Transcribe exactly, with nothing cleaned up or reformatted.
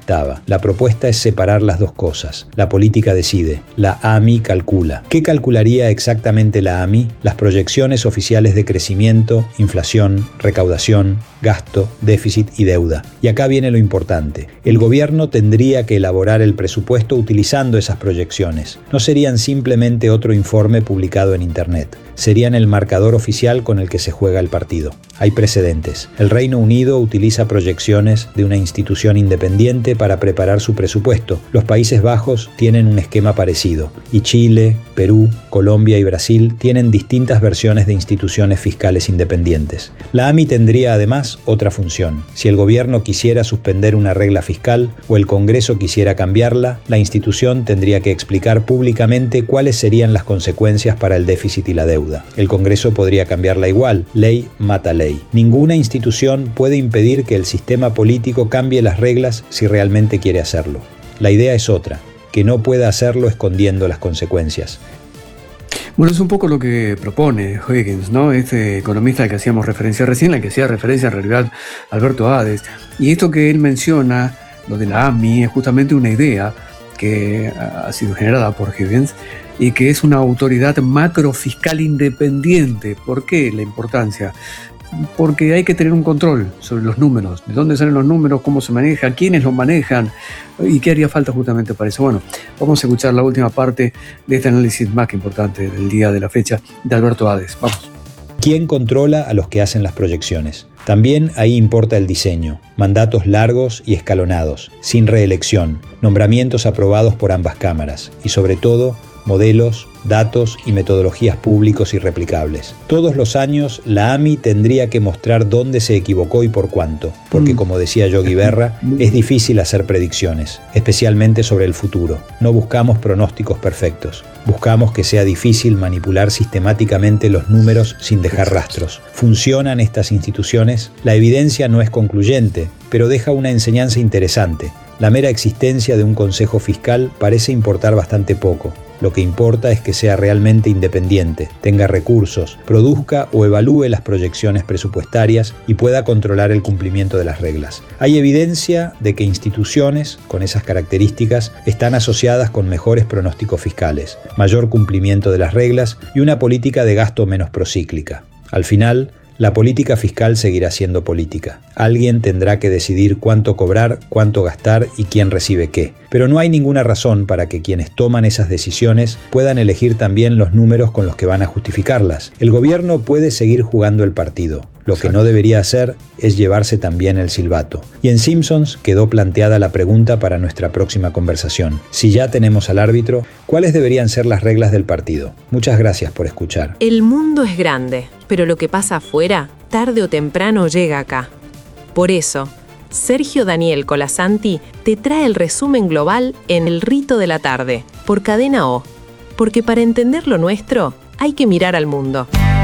estaba. La propuesta es separar las dos cosas. La política decide. La A M I calcula. ¿Qué calcularía exactamente la A M I? Las proyecciones oficiales de crecimiento, inflación, recaudación, gasto, déficit y deuda. Y acá viene lo importante. El gobierno tendría que elaborar el presupuesto utilizando esas proyecciones. No serían simplemente otro informe publicado en Internet. Serían el marcador oficial con el que se juega el partido. Hay precedentes. El Reino Unido utiliza proyecciones de una institución independiente para preparar su presupuesto. Los Países Bajos tienen un esquema parecido. Y Chile, Perú, Colombia y Brasil tienen distintas versiones de instituciones fiscales independientes. La A M I tendría además otra función. Si el gobierno quisiera suspender una regla fiscal o el Congreso quisiera cambiarla, la institución tendría que explicar públicamente cuáles serían las consecuencias para el déficit y la deuda. El Congreso podría cambiarla igual. Ley mata ley. Ninguna institución puede impedir que el sistema político cambie las reglas si realmente quiere hacerlo. La idea es otra, que no pueda hacerlo escondiendo las consecuencias. Bueno, es un poco lo que propone Huygens, ¿no? Este economista al que hacíamos referencia recién, al que hacía referencia en realidad Alberto Hades. Y esto que él menciona, lo de la A M I, es justamente una idea que ha sido generada por Huygens y que es una autoridad macrofiscal independiente. ¿Por qué la importancia? Porque hay que tener un control sobre los números, de dónde salen los números, cómo se manejan, quiénes los manejan y qué haría falta justamente para eso. Bueno, vamos a escuchar la última parte de este análisis más que importante del día de la fecha de Alberto Hades. Vamos. ¿Quién controla a los que hacen las proyecciones? También ahí importa el diseño, mandatos largos y escalonados, sin reelección, nombramientos aprobados por ambas cámaras y sobre todo, modelos, datos y metodologías públicos y replicables. Todos los años la A M I tendría que mostrar dónde se equivocó y por cuánto, porque como decía Yogi Berra, es difícil hacer predicciones, especialmente sobre el futuro. No buscamos pronósticos perfectos, buscamos que sea difícil manipular sistemáticamente los números sin dejar rastros. ¿Funcionan estas instituciones? La evidencia no es concluyente, pero deja una enseñanza interesante. La mera existencia de un consejo fiscal parece importar bastante poco. Lo que importa es que sea realmente independiente, tenga recursos, produzca o evalúe las proyecciones presupuestarias y pueda controlar el cumplimiento de las reglas. Hay evidencia de que instituciones con esas características están asociadas con mejores pronósticos fiscales, mayor cumplimiento de las reglas y una política de gasto menos procíclica. Al final, la política fiscal seguirá siendo política. Alguien tendrá que decidir cuánto cobrar, cuánto gastar y quién recibe qué. Pero no hay ninguna razón para que quienes toman esas decisiones puedan elegir también los números con los que van a justificarlas. El gobierno puede seguir jugando el partido. Lo que no debería hacer es llevarse también el silbato. Y en Simpsons quedó planteada la pregunta para nuestra próxima conversación. Si ya tenemos al árbitro, ¿cuáles deberían ser las reglas del partido? Muchas gracias por escuchar. El mundo es grande, pero lo que pasa afuera, tarde o temprano llega acá. Por eso, Sergio Daniel Colasanti te trae el resumen global en El Rito de la Tarde, por Cadena O. Porque para entender lo nuestro, hay que mirar al mundo.